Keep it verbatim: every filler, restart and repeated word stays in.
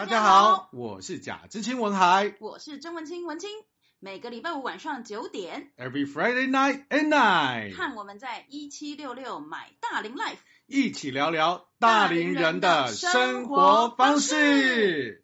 大家好，我是贾知青文海， 我是曾文清文清。每个礼拜五晚上九点 ，Every Friday night at night， 看我们在一七六六买大龄 Life， 一起聊聊大龄人的生活方式。